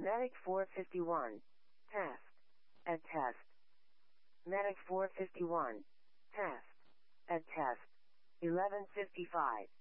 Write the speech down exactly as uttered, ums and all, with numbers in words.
Medic four fifty-one. Test. Ed test. Medic four fifty-one. Test. Ed test. eleven fifty-five.